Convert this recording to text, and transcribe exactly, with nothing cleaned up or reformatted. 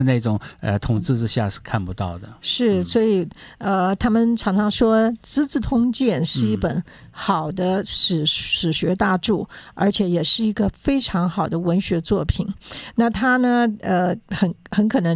那种呃统治之下是看不到的。 是，所以呃，他们常常说《资治通鉴》是一本好的史史学大著，而且也是一个非常好的文学作品。那它呢，呃，很很可能